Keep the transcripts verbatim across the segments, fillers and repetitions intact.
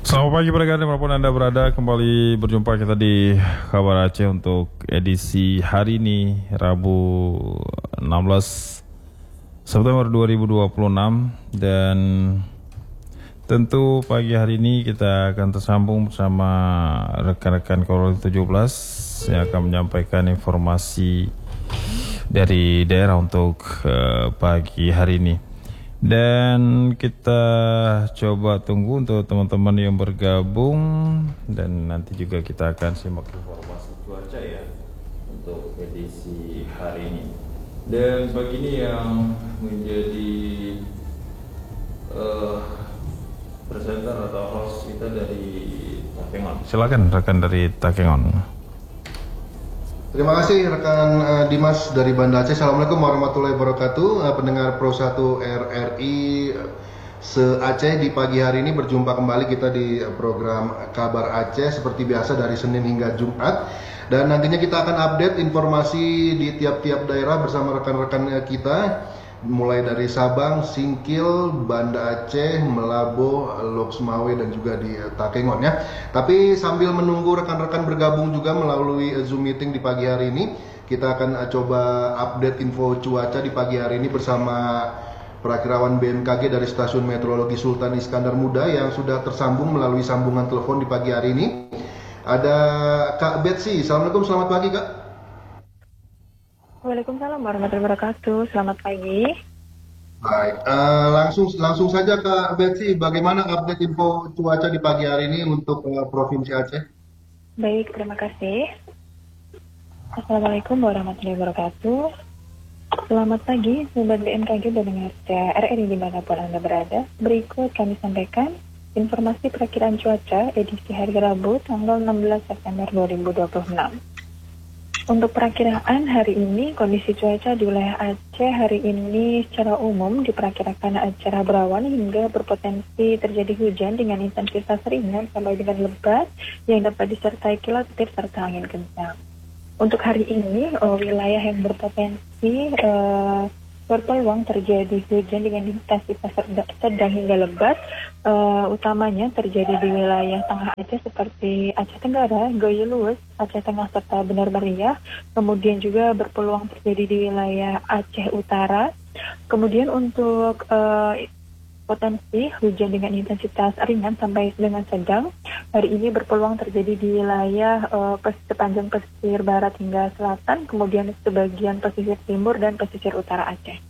Selamat pagi pendengar dimanapun Anda berada. Kembali berjumpa kita di Kabar Aceh untuk edisi hari ini, Rabu enam belas September dua ribu dua puluh enam. Dan tentu pagi hari ini kita akan tersambung bersama rekan-rekan Korwil tujuh belas yang akan menyampaikan informasi dari daerah untuk uh, pagi hari ini. Dan kita coba tunggu untuk teman-teman yang bergabung, dan nanti juga kita akan simak informasi cuaca ya untuk edisi hari ini. Dan pagi ini yang menjadi uh, presenter atau host kita dari Takengon. Silakan rekan dari Takengon. Terima kasih rekan uh, Dimas dari Banda Aceh. Assalamualaikum warahmatullahi wabarakatuh. Uh, pendengar Pro satu R R I se-Aceh, di pagi hari ini berjumpa kembali kita di program Kabar Aceh seperti biasa dari Senin hingga Jumat. Dan nantinya kita akan update informasi di tiap-tiap daerah bersama rekan-rekan kita, mulai dari Sabang, Singkil, Banda Aceh, Melabo, Loksmawe, dan juga di Takengon ya. Tapi sambil menunggu rekan-rekan bergabung juga melalui Zoom meeting di pagi hari ini, kita akan coba update info cuaca di pagi hari ini bersama perakirawan B M K G dari Stasiun Meteorologi Sultan Iskandar Muda yang sudah tersambung melalui sambungan telepon di pagi hari ini. Ada Kak Betsy. Assalamualaikum, selamat pagi Kak. Waalaikumsalam warahmatullahi wabarakatuh. Selamat pagi. Baik, uh, langsung langsung saja Kak Betsy, bagaimana update info cuaca di pagi hari ini untuk uh, Provinsi Aceh? Baik, terima kasih. Assalamualaikum warahmatullahi wabarakatuh. Selamat pagi, Sobat B M K G pendengar R R I dimanapun Anda berada. Berikut kami sampaikan informasi perakiraan cuaca edisi hari Rabu tanggal enam belas September dua ribu dua puluh enam. Untuk perakiraan hari ini, kondisi cuaca di wilayah Aceh hari ini secara umum diperkirakan cerah berawan hingga berpotensi terjadi hujan dengan intensitas ringan sampai dengan lebat yang dapat disertai kilat petir serta angin kencang. Untuk hari ini, uh, wilayah yang berpotensi uh, berpeluang terjadi hujan dengan intensitas sedang hingga lebat, uh, utamanya terjadi di wilayah Tengah Aceh seperti Aceh Tenggara, Goyo Luwes, Aceh Tengah serta Benar Meriah. Kemudian juga berpeluang terjadi di wilayah Aceh Utara. Kemudian untuk uh, potensi hujan dengan intensitas ringan sampai dengan sedang, hari ini berpeluang terjadi di wilayah uh, sepanjang pesisir barat hingga selatan, kemudian sebagian pesisir timur dan pesisir utara Aceh.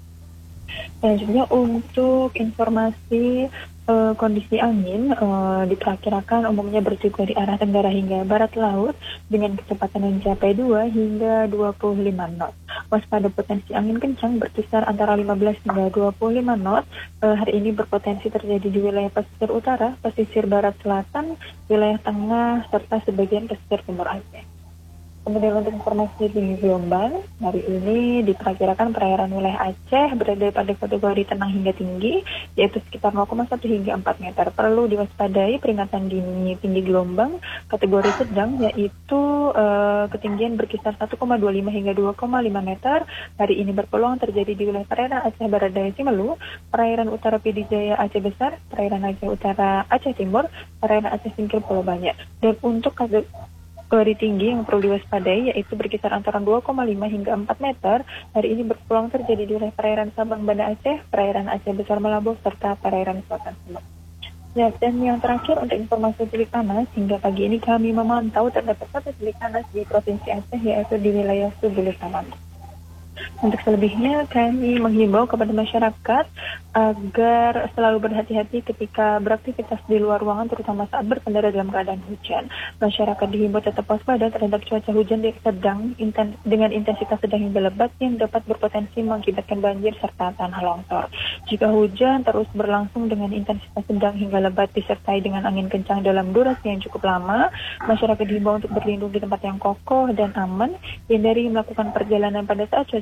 Selanjutnya untuk informasi uh, kondisi angin uh, diperkirakan umumnya bertiga di arah tenggara hingga barat laut dengan kecepatan mencapai dua hingga dua puluh lima knot. Waspada potensi angin kencang berkisar antara lima belas hingga dua puluh lima knot. Uh, hari ini berpotensi terjadi di wilayah pesisir utara, pesisir barat selatan, wilayah tengah, serta sebagian pesisir timur Aceh. Kemudian untuk informasi tinggi gelombang, hari ini diperkirakan perairan wilayah Aceh berada pada kategori tenang hingga tinggi, yaitu sekitar nol koma satu hingga empat meter. Perlu diwaspadai peringatan dini tinggi gelombang kategori sedang, yaitu uh, ketinggian berkisar satu koma dua lima hingga dua koma lima meter. Hari ini berpeluang terjadi di wilayah perairan Aceh Barat Daya Simelu, perairan utara Pidijaya Aceh Besar, perairan Aceh Utara Aceh Timur, perairan Aceh Singkil Pulau Banyak. Dan untuk kategori Kategori tinggi yang perlu diwaspadai yaitu berkisar antara dua koma lima hingga empat meter. Hari ini berpeluang terjadi di wilayah perairan Sabang Banda Aceh, perairan Aceh Besar Melabo, serta perairan Selatan Sumatera. Ya, dan yang terakhir untuk informasi tilik panas, hingga pagi ini kami memantau terdapat satu tilik panas di Provinsi Aceh, yaitu di wilayah Subulus Saman. Untuk selebihnya, kami menghimbau kepada masyarakat agar selalu berhati-hati ketika beraktivitas di luar ruangan, terutama saat berkendara dalam keadaan hujan. Masyarakat dihimbau tetap waspada terhadap cuaca hujan sedang inten, dengan intensitas sedang hingga lebat yang dapat berpotensi mengakibatkan banjir serta tanah longsor. Jika hujan terus berlangsung dengan intensitas sedang hingga lebat disertai dengan angin kencang dalam durasi yang cukup lama, masyarakat dihimbau untuk berlindung di tempat yang kokoh dan aman, hindari melakukan perjalanan pada saat cuaca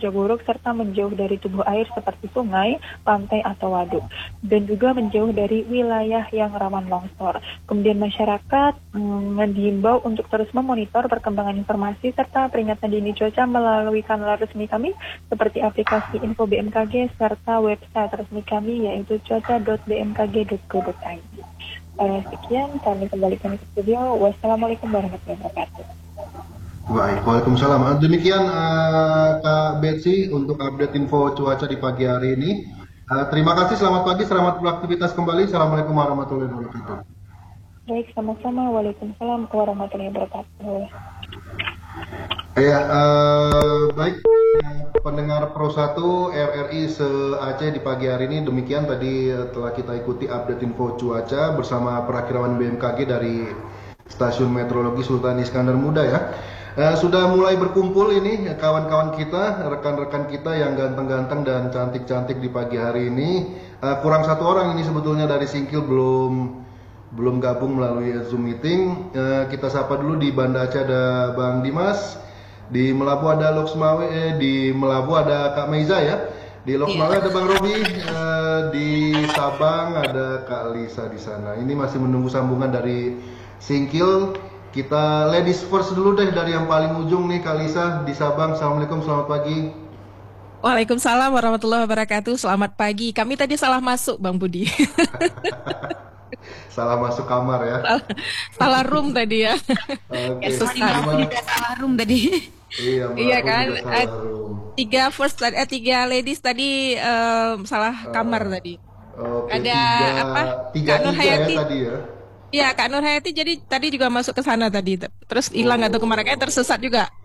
cuaca buruk serta menjauh dari tubuh air seperti sungai, pantai atau waduk, dan juga menjauh dari wilayah yang rawan longsor. Kemudian masyarakat mm, diimbau untuk terus memonitor perkembangan informasi serta peringatan dini cuaca melalui kanal resmi kami seperti aplikasi Info B M K G serta website resmi kami yaitu cuaca dot b m k g dot go dot i d. Uh, sekian, kami kembalikan ke studio. Wassalamualaikum warahmatullahi wabarakatuh. Baik, waalaikumsalam. Demikian uh, Kak Betsy untuk update info cuaca di pagi hari ini. Uh, terima kasih, selamat pagi, selamat beraktivitas kembali. Assalamualaikum warahmatullahi wabarakatuh. Baik, sama-sama. Waalaikumsalam warahmatullahi wabarakatuh. Ya, uh, baik pendengar Pro satu R R I se-Aceh di pagi hari ini, demikian tadi telah kita ikuti update info cuaca bersama perakirawan B M K G dari Stasiun Meteorologi Sultan Iskandar Muda ya. Uh, sudah mulai berkumpul ini kawan-kawan kita, rekan-rekan kita yang ganteng-ganteng dan cantik-cantik di pagi hari ini. Uh, kurang satu orang ini sebetulnya dari Singkil belum belum gabung melalui Zoom meeting. Uh, kita sapa dulu di Banda Aceh ada Bang Dimas. Di Melabu ada Loksmawe, eh, di Melabu ada Kak Meiza ya. Di Loksmawe yeah. ada Bang Robi, eh, di Sabang ada Kak Lisa di sana. Ini masih menunggu sambungan dari Singkil. Kita ladies first dulu deh dari yang paling ujung nih Kak Lisa di Sabang. Assalamualaikum, selamat pagi. Waalaikumsalam warahmatullahi wabarakatuh. Selamat pagi. Kami tadi salah masuk Bang Budi. Salah masuk kamar ya. Salah, salah room tadi ya. Oke. Okay. Salah room tadi. Iya, iya kan. Uh, tiga first tadi, eh, tiga ladies tadi um, salah uh, kamar tadi. Okay, ada tiga, apa? Tiga, Kak Nur Hayati. Ya, tadi ya. Iya, Kak Nur Hayati jadi tadi juga masuk ke sana tadi. Terus hilang oh. atau kemana kayak tersesat juga.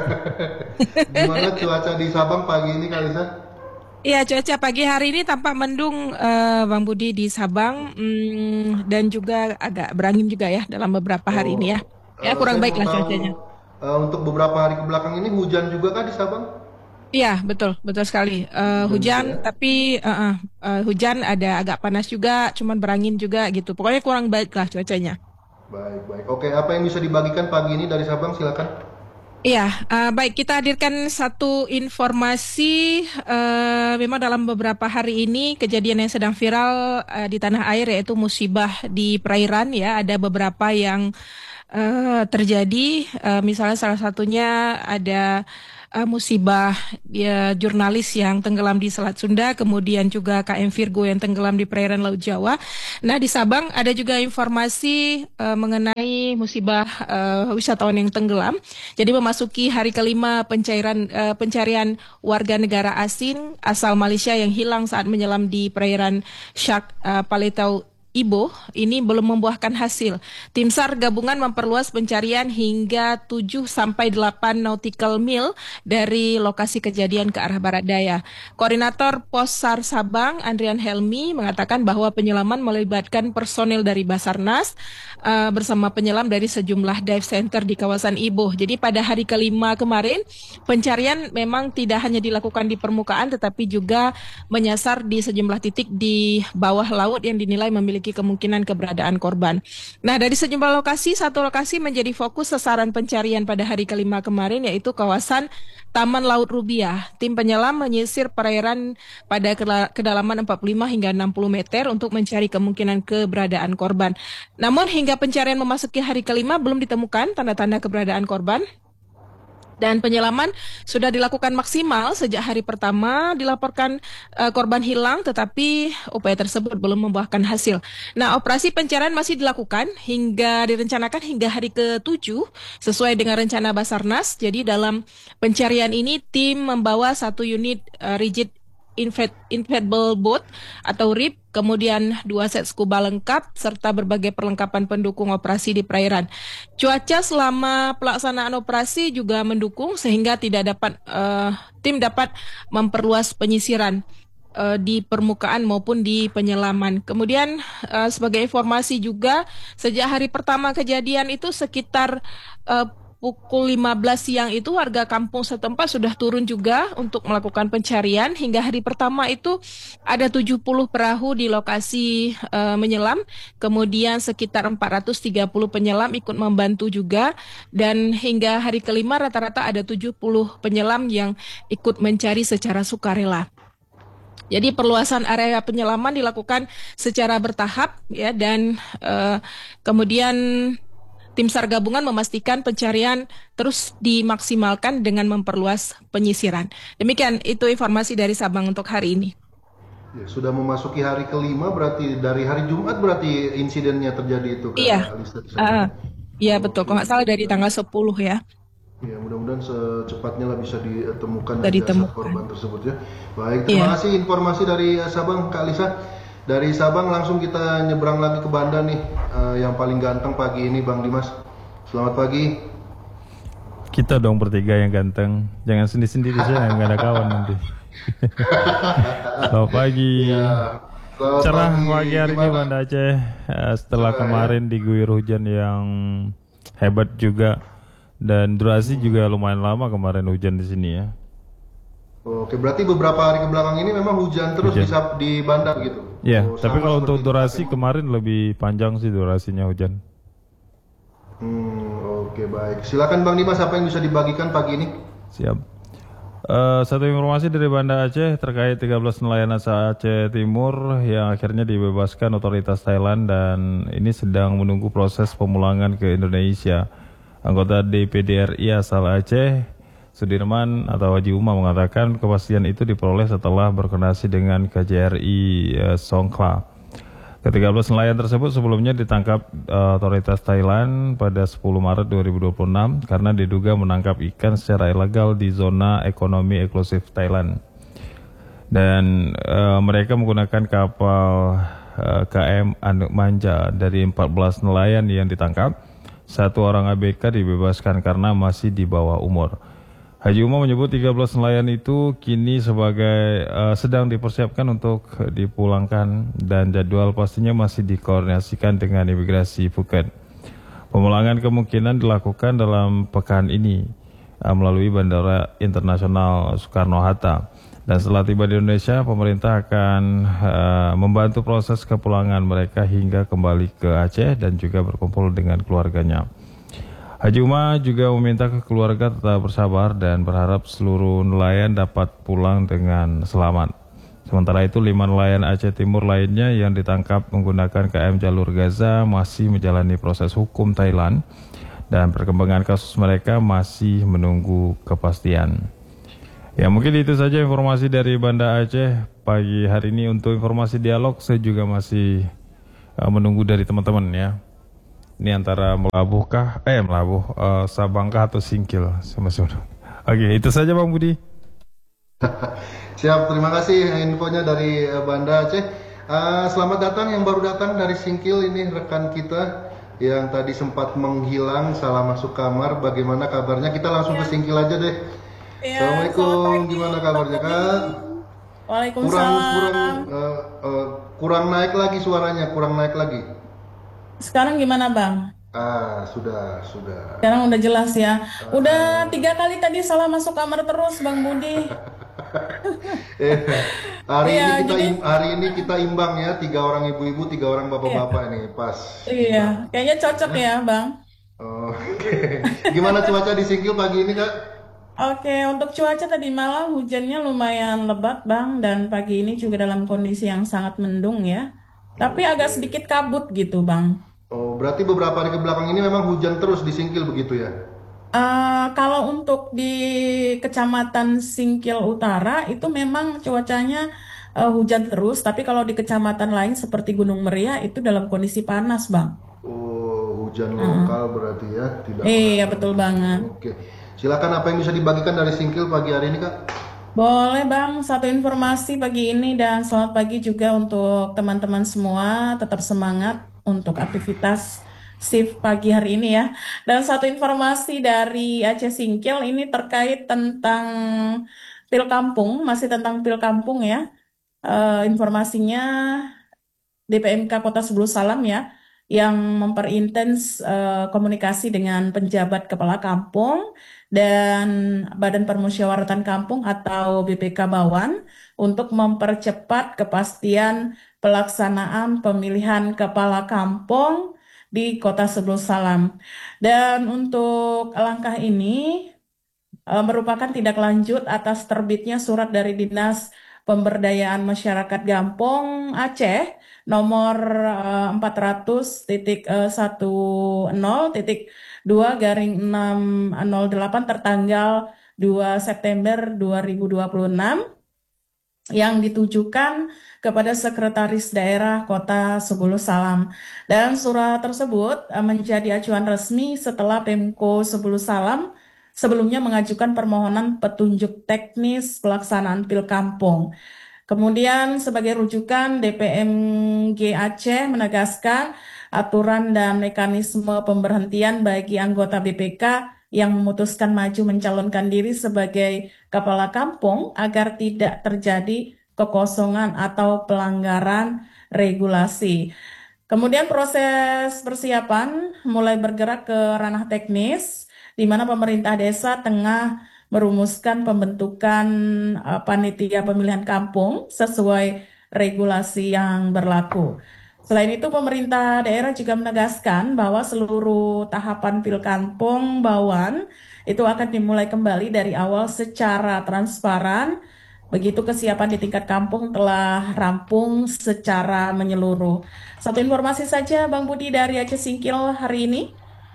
Gimana cuaca di Sabang pagi ini Kak Lisa? Iya, cuaca pagi hari ini tampak mendung uh, Bang Budi di Sabang hmm, dan juga agak berangin juga ya dalam beberapa hari oh, ini ya. Ya kurang uh, baik lah cuacanya. Uh, untuk beberapa hari ke belakang ini hujan juga kah di Sabang? Iya, betul, betul sekali. Uh, hujan, ya? tapi uh, uh, uh, hujan ada agak panas juga, cuman berangin juga gitu. Pokoknya kurang baik lah cuacanya. Baik, baik. Oke, apa yang bisa dibagikan pagi ini dari Sabang? Silakan. Iya, uh, baik kita hadirkan satu informasi. Uh, memang dalam beberapa hari ini kejadian yang sedang viral uh, di tanah air yaitu musibah di perairan ya. Ada beberapa yang uh, terjadi. Uh, misalnya salah satunya ada uh, musibah ya, jurnalis yang tenggelam di Selat Sunda, kemudian juga K M Virgo yang tenggelam di perairan Laut Jawa. Nah di Sabang ada juga informasi uh, mengenai musibah uh, wisatawan yang tenggelam. Jadi memasuki hari kelima pencairan uh, pencarian warga negara asing asal Malaysia yang hilang saat menyelam di perairan Shark uh, Paletau Ibo ini belum membuahkan hasil. Tim SAR gabungan memperluas pencarian hingga tujuh sampai delapan nautical mil dari lokasi kejadian ke arah barat daya. Koordinator Pos SAR Sabang, Andrian Helmi, mengatakan bahwa penyelaman melibatkan personil dari Basarnas uh, bersama penyelam dari sejumlah dive center di kawasan Ibo. Jadi pada hari kelima kemarin, pencarian memang tidak hanya dilakukan di permukaan tetapi juga menyasar di sejumlah titik di bawah laut yang dinilai memiliki kemungkinan keberadaan korban. Nah, dari sejumlah lokasi, satu lokasi menjadi fokus sasaran pencarian pada hari kelima kemarin, yaitu kawasan Taman Laut Rubiah. Tim penyelam menyisir perairan pada kedalaman empat puluh lima hingga enam puluh meter untuk mencari kemungkinan keberadaan korban. Namun, hingga pencarian memasuki hari kelima belum ditemukan tanda-tanda keberadaan korban. Dan penyelaman sudah dilakukan maksimal sejak hari pertama dilaporkan uh, korban hilang, tetapi upaya tersebut belum membuahkan hasil. Nah, operasi pencarian masih dilakukan hingga direncanakan hingga hari ketujuh sesuai dengan rencana Basarnas. Jadi dalam pencarian ini tim membawa satu unit uh, rigid inflatable boat atau R I B, kemudian dua set scuba lengkap serta berbagai perlengkapan pendukung operasi di perairan. Cuaca selama pelaksanaan operasi juga mendukung sehingga tidak dapat uh, tim dapat memperluas penyisiran uh, di permukaan maupun di penyelaman. Kemudian uh, sebagai informasi juga sejak hari pertama kejadian itu sekitar uh, pukul lima belas siang itu warga kampung setempat sudah turun juga untuk melakukan pencarian. Hingga hari pertama itu ada tujuh puluh perahu di lokasi uh, menyelam, kemudian sekitar empat ratus tiga puluh penyelam ikut membantu juga, dan hingga hari kelima rata-rata ada tujuh puluh penyelam yang ikut mencari secara sukarela. Jadi perluasan area penyelaman dilakukan secara bertahap ya, dan uh, kemudian tim SAR gabungan memastikan pencarian terus dimaksimalkan dengan memperluas penyisiran. Demikian itu informasi dari Sabang untuk hari ini. Ya, sudah memasuki hari kelima, berarti dari hari Jumat berarti insidennya terjadi itu kan? Iya, Alisa, uh, iya betul. Kalau nggak salah dari tanggal sepuluh ya. Ya, mudah-mudahan secepatnya lah bisa ditemukan Sudah jasad ditemukan. korban tersebut ya. Baik, terima Iya. kasih informasi dari uh, Sabang, Kak Alisa. Dari Sabang langsung kita nyebrang lagi ke Banda nih, uh, yang paling ganteng pagi ini Bang Dimas. Selamat pagi. Kita dong bertiga yang ganteng. Jangan sendiri-sendiri saja, nggak ada kawan nanti. Selamat pagi. Ya, selamat Cerah pagi. pagi hari ini Gimana? Banda Aceh. Eh, Setelah Cerah, kemarin diguyur hujan yang hebat juga, dan durasi juga lumayan lama kemarin hujan di sini ya. Oke, berarti beberapa hari ke belakang ini memang hujan terus Hujan. di, Sab- di Banda gitu. Ya, Oh, tapi sama kalau untuk seperti durasi kita. kemarin lebih panjang sih durasinya hujan. Hmm, oke baik. Silakan Bang Dimas, apa yang bisa dibagikan pagi ini? Siap. Eh, satu informasi dari Banda Aceh terkait tiga belas nelayan asal Aceh Timur yang akhirnya dibebaskan otoritas Thailand, dan ini sedang menunggu proses pemulangan ke Indonesia. Anggota D P D R I asal Aceh, Sudirman atau Haji Umar, mengatakan kepastian itu diperoleh setelah berkoordinasi dengan K J R I eh, Songkhla. Ketiga belas nelayan tersebut sebelumnya ditangkap uh, otoritas Thailand pada sepuluh Maret dua ribu dua puluh enam karena diduga menangkap ikan secara ilegal di zona ekonomi eksklusif Thailand. Dan uh, mereka menggunakan kapal uh, K M Anduk Manja. Dari empat belas nelayan yang ditangkap, satu orang A B K dibebaskan karena masih di bawah umur. Haji Umar menyebut tiga belas nelayan itu kini sebagai uh, sedang dipersiapkan untuk dipulangkan, dan jadwal pastinya masih dikoordinasikan dengan imigrasi Phuket. Pemulangan kemungkinan dilakukan dalam pekan ini uh, melalui Bandara Internasional Soekarno-Hatta. Dan setelah tiba di Indonesia, pemerintah akan uh, membantu proses kepulangan mereka hingga kembali ke Aceh dan juga berkumpul dengan keluarganya. Haji Umar juga meminta ke keluarga tetap bersabar dan berharap seluruh nelayan dapat pulang dengan selamat. Sementara itu, lima nelayan Aceh Timur lainnya yang ditangkap menggunakan K M Jalur Gaza masih menjalani proses hukum Thailand, dan perkembangan kasus mereka masih menunggu kepastian. Ya, mungkin itu saja informasi dari Banda Aceh pagi hari ini. Untuk informasi dialog, saya juga masih uh, menunggu dari teman-teman ya. Ini antara Melabuh kah? Eh Melabuh, uh, Sabang kah atau Singkil? Sama-sama. Oke, itu saja Bang Budi. Siap, terima kasih infonya dari uh, Banda Aceh. Uh, selamat datang yang baru datang dari Singkil, ini rekan kita yang tadi sempat menghilang, salah masuk kamar. Bagaimana kabarnya? Kita langsung ke Singkil aja deh. Ya, Assalamualaikum, gimana kabarnya Kak? Waalaikumsalam. Kurang kurang uh, uh, kurang naik lagi suaranya, kurang naik lagi. Sekarang gimana Bang? Ah, sudah, sudah. Sekarang udah jelas ya. Udah tiga kali tadi salah masuk kamar terus Bang Budi. Eh, hari Iya, ini kita jadi- im- hari ini kita imbang ya, tiga orang ibu-ibu, tiga orang bapak-bapak ini pas. Iya, kayaknya cocok ya Bang. Oh, oke. Gimana cuaca di Singkil pagi ini Kak? Oke, untuk cuaca tadi malam hujannya lumayan lebat Bang, dan pagi ini juga dalam kondisi yang sangat mendung ya. Tapi agak sedikit kabut gitu Bang. Oh, berarti beberapa hari ke belakang ini memang hujan terus di Singkil begitu ya? Eh, kalau untuk di Kecamatan Singkil Utara itu memang cuacanya eh, hujan terus, tapi kalau di kecamatan lain seperti Gunung Meriah itu dalam kondisi panas, Bang. Oh, hujan lokal berarti ya, tidak. Iya, betul banget. Oke. Silakan, apa yang bisa dibagikan dari Singkil pagi hari ini Kak? Boleh, Bang, satu informasi pagi ini, dan selamat pagi juga untuk teman-teman semua, tetap semangat untuk aktivitas shift pagi hari ini ya. Dan satu informasi dari Aceh Singkil ini terkait tentang Pil Kampung, masih tentang Pil Kampung ya. Eh, informasinya D P M K Kota Sebulu Salam ya. yang memperintens uh, komunikasi dengan penjabat kepala kampung dan Badan Permusyawaratan Kampung atau B P K Bawan untuk mempercepat kepastian pelaksanaan pemilihan kepala kampung di Kota Sebul Salam. Dan untuk langkah ini uh, merupakan tindak lanjut atas terbitnya surat dari Dinas Pemberdayaan Masyarakat Gampong Aceh nomor uh, empat ratus titik sepuluh titik dua garing enam nol delapan tertanggal dua September dua ribu dua puluh enam yang ditujukan kepada Sekretaris Daerah Kota Sebul Salam. Dan surat tersebut uh, menjadi acuan resmi setelah Pemko Sebul Salam sebelumnya mengajukan permohonan petunjuk teknis pelaksanaan Pil Kampung. Kemudian sebagai rujukan D P M G Aceh menegaskan aturan dan mekanisme pemberhentian bagi anggota B P K yang memutuskan maju mencalonkan diri sebagai kepala kampung agar tidak terjadi kekosongan atau pelanggaran regulasi. Kemudian proses persiapan mulai bergerak ke ranah teknis, di mana pemerintah desa tengah merumuskan pembentukan uh, panitia pemilihan kampung sesuai regulasi yang berlaku. Selain itu, pemerintah daerah juga menegaskan bahwa seluruh tahapan Pil Kampung Bawan itu akan dimulai kembali dari awal secara transparan. Begitu kesiapan di tingkat kampung telah rampung secara menyeluruh. Satu informasi saja, Bang Budi dari Aceh Singkil hari ini.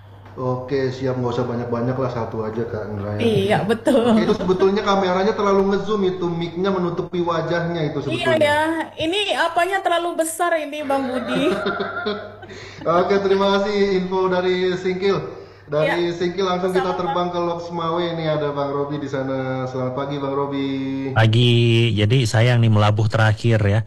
Oke, siap, nggak usah banyak-banyak lah, satu aja Kak Indra ya. Iya, betul. Oke, itu sebetulnya kameranya terlalu ngezoom itu, mic-nya menutupi wajahnya itu Iya sebetulnya. ya, ini apanya terlalu besar ini Bang Budi. Oke, terima kasih info dari Singkil. Dari Iya, Singkil langsung kita sama-sama. terbang ke Loksmawe. Ini ada Bang Robi di sana. Selamat pagi Bang Robi. Pagi, jadi saya yang nih melabuh terakhir ya.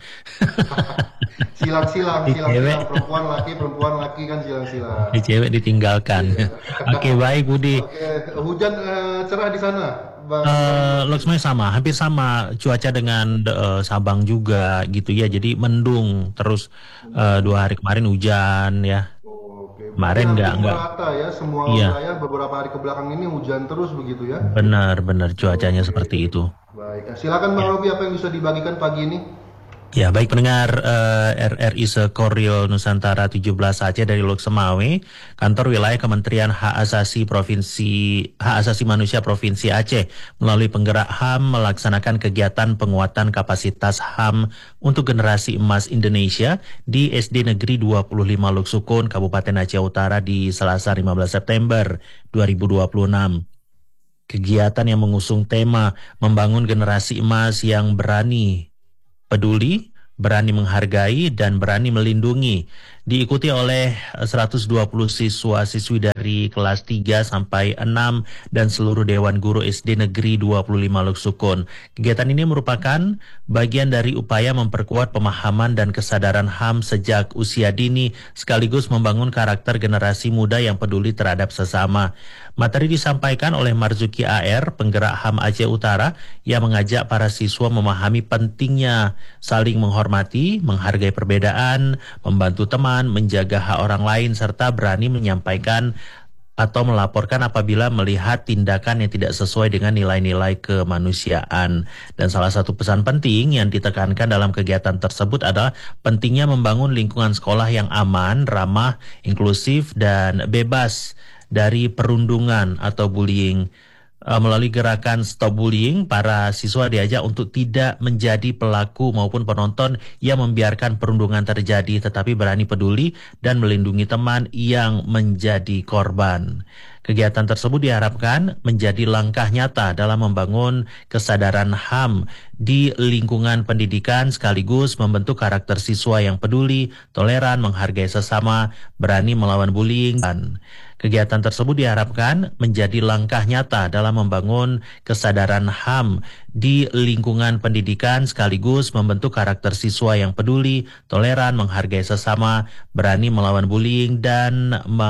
Silang-silang, Di cewek, silang-silang, perempuan laki, perempuan laki kan silang-silang. di cewek ditinggalkan. Oke, baik Budi. Oke, hujan eh, cerah di sana, Bang. Eh, Loksmawe sama, hampir sama cuaca dengan eh, Sabang juga gitu ya. Jadi mendung terus eh, dua hari kemarin hujan ya. Oke, berarti Kemarin nggak hampir nggak. merata ya semua Iya, wilayah beberapa hari kebelakang ini hujan terus begitu ya. benar-benar cuacanya seperti itu. Baik, silakan Bang Ya. Robi, apa yang bisa dibagikan pagi ini? Ya, baik pendengar eh, R R I Sekoril Nusantara tujuh belas Aceh dari Loksemawe, kantor wilayah Kementerian Hak Asasi Provinsi Hak Asasi Manusia Provinsi Aceh melalui penggerak H A M melaksanakan kegiatan penguatan kapasitas H A M untuk generasi emas Indonesia di S D Negeri dua puluh lima Luksukun, Kabupaten Aceh Utara di Selasa lima belas September dua ribu dua puluh enam. Kegiatan yang mengusung tema membangun generasi emas yang berani, peduli, berani menghargai, dan berani melindungi. Diikuti oleh seratus dua puluh siswa-siswi dari kelas tiga sampai enam dan seluruh Dewan Guru S D Negeri dua puluh lima Luksukun. Kegiatan ini merupakan bagian dari upaya memperkuat pemahaman dan kesadaran H A M sejak usia dini, sekaligus membangun karakter generasi muda yang peduli terhadap sesama. Materi disampaikan oleh Marzuki A R, penggerak H A M Aceh Utara, yang mengajak para siswa memahami pentingnya saling menghormati, menghargai perbedaan, membantu teman, menjaga hak orang lain, serta berani menyampaikan atau melaporkan apabila melihat tindakan yang tidak sesuai dengan nilai-nilai kemanusiaan. Dan salah satu pesan penting yang ditekankan dalam kegiatan tersebut adalah pentingnya membangun lingkungan sekolah yang aman, ramah, inklusif, dan bebas dari perundungan atau bullying. Uh, melalui gerakan Stop Bullying, para siswa diajak untuk tidak menjadi pelaku maupun penonton yang membiarkan perundungan terjadi, tetapi berani peduli dan melindungi teman yang menjadi korban. Kegiatan tersebut diharapkan menjadi langkah nyata dalam membangun kesadaran H A M di lingkungan pendidikan, sekaligus membentuk karakter siswa yang peduli, toleran, menghargai sesama, berani melawan bullying. Dan kegiatan tersebut diharapkan menjadi langkah nyata dalam membangun kesadaran H A M di lingkungan pendidikan, sekaligus membentuk karakter siswa yang peduli, toleran, menghargai sesama, berani melawan bullying, dan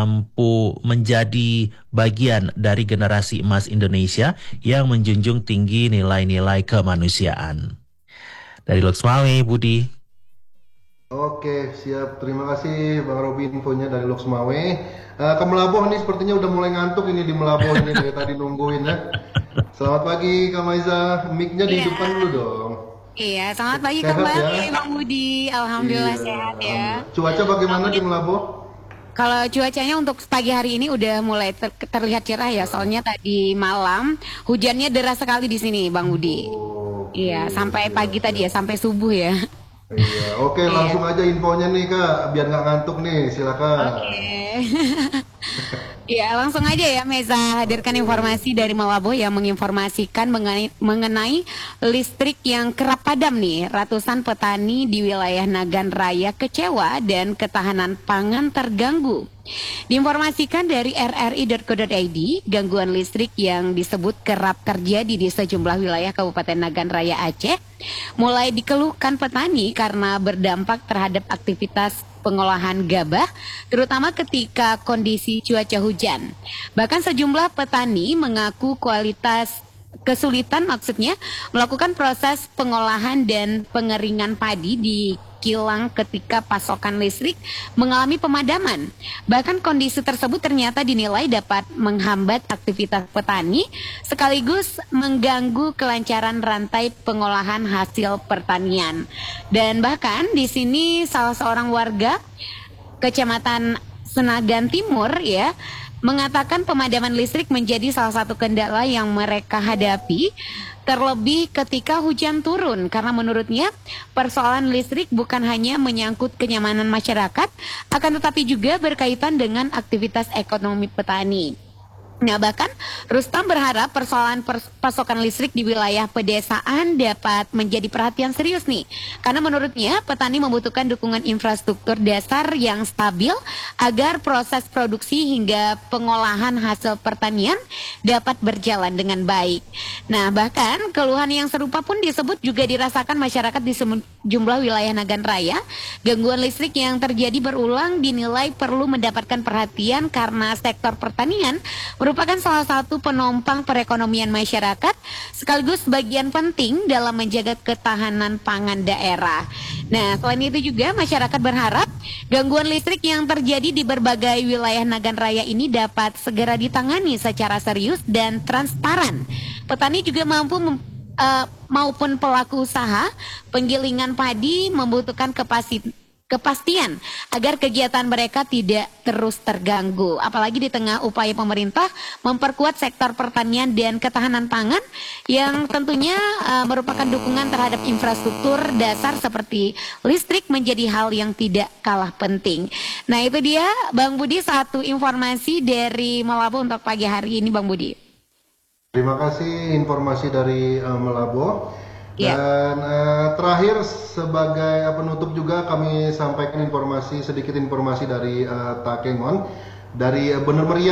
mampu menjadi bagian dari generasi emas Indonesia yang menjunjung tinggi nilai-nilai kemanusiaan. Dari Loksmawe, Budi. Oke, siap. Terima kasih Bang Robi infonya dari Lok Semawe. Uh, ke Melaboh nih sepertinya udah mulai ngantuk ini di Melaboh ini dari tadi nungguin ya. Selamat pagi Kak Maiza, mic-nya Iya, dihidupkan dulu dong. iya. Selamat pagi Sehat kembali, ya? Bang Budi. Alhamdulillah Iya, sehat ya. alhamdulillah. Cuaca bagaimana di Melaboh? Kalau cuacanya untuk pagi hari ini udah mulai ter- terlihat cerah ya, soalnya tadi malam hujannya deras sekali di sini, Bang Budi. Oke, Iya, sampai siap, pagi tadi siap. ya, sampai subuh ya. Iya, oke Iya. langsung aja infonya nih Kak, biar nggak ngantuk nih, silakan. Oke. Ya, langsung aja ya Meza hadirkan informasi dari Malabo yang menginformasikan mengenai, mengenai listrik yang kerap padam nih. Ratusan petani di wilayah Nagan Raya kecewa dan ketahanan pangan terganggu. Diinformasikan dari r r i titik co titik i d, gangguan listrik yang disebut kerap terjadi di sejumlah wilayah Kabupaten Nagan Raya Aceh mulai dikeluhkan petani karena berdampak terhadap aktivitas pengolahan gabah, terutama ketika kondisi cuaca hujan. Bahkan sejumlah petani mengaku kualitas kesulitan maksudnya melakukan proses pengolahan dan pengeringan padi di kilang ketika pasokan listrik mengalami pemadaman. Bahkan kondisi tersebut ternyata dinilai dapat menghambat aktivitas petani sekaligus mengganggu kelancaran rantai pengolahan hasil pertanian. Dan bahkan di sini salah seorang warga Kecamatan Senagan Timur ya mengatakan pemadaman listrik menjadi salah satu kendala yang mereka hadapi, terlebih ketika hujan turun, karena menurutnya persoalan listrik bukan hanya menyangkut kenyamanan masyarakat, akan tetapi juga berkaitan dengan aktivitas ekonomi petani. Nah, bahkan Rustam berharap persoalan pers- pasokan listrik di wilayah pedesaan dapat menjadi perhatian serius nih. Karena menurutnya petani membutuhkan dukungan infrastruktur dasar yang stabil agar proses produksi hingga pengolahan hasil pertanian dapat berjalan dengan baik. Nah, bahkan keluhan yang serupa pun disebut juga dirasakan masyarakat di sejumlah wilayah Nagan Raya. Gangguan listrik yang terjadi berulang dinilai perlu mendapatkan perhatian karena sektor pertanian merupakan salah satu penopang perekonomian masyarakat sekaligus bagian penting dalam menjaga ketahanan pangan daerah. Nah, selain itu juga masyarakat berharap gangguan listrik yang terjadi di berbagai wilayah Nagan Raya ini dapat segera ditangani secara serius dan transparan. Petani juga mampu mem- uh, maupun pelaku usaha penggilingan padi membutuhkan kapasitas kepastian agar kegiatan mereka tidak terus terganggu, apalagi di tengah upaya pemerintah memperkuat sektor pertanian dan ketahanan pangan yang tentunya uh, merupakan dukungan terhadap infrastruktur dasar seperti listrik menjadi hal yang tidak kalah penting. Nah, itu dia Bang Budi satu informasi dari Malabo untuk pagi hari ini, Bang Budi. Terima kasih informasi dari uh, Malabo. Ya. Dan uh, terakhir sebagai uh, penutup juga kami sampaikan informasi sedikit informasi dari uh, Takengon dari uh, Bener Meriah.